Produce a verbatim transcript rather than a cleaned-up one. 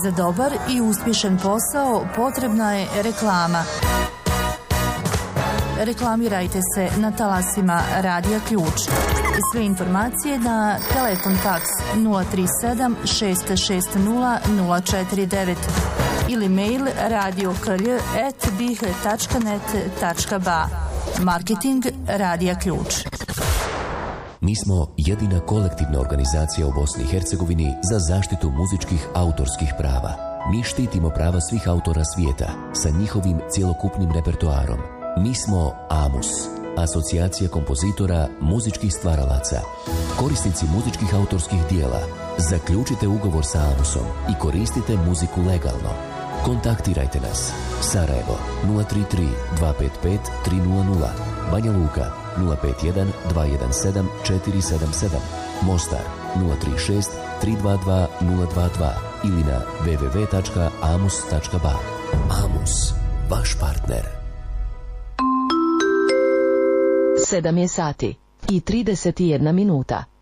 Za dobar i uspješan posao potrebna je reklama. Reklamirajte se na talasima Radija Ključ. Sve informacije na telefon faks nula tri sedam šest šest nula nula četiri devet ili mail radioklj at bih tačka net tačka ba. Marketing Radija Ključ. Mi smo jedina kolektivna organizacija u Bosni i Hercegovini za zaštitu muzičkih autorskih prava. Mi štitimo prava svih autora svijeta sa njihovim cjelokupnim repertoarom. Mi smo AMUS, Asocijacija kompozitora muzičkih stvaralaca. Korisnici muzičkih autorskih dijela, zaključite ugovor sa AMUSom i koristite muziku legalno. Kontaktirajte nas. Sarajevo nula tri tri dva pet pet tri nula nula, Banja Luka nula pet jedan dva jedan sedam četiri sedam sedam, Mostar nula tri šest tri dva dva nula dva dva ili na w w w tačka amus tačka ba. AMUS, vaš partner. Sedam je sati i trideset jedna minuta.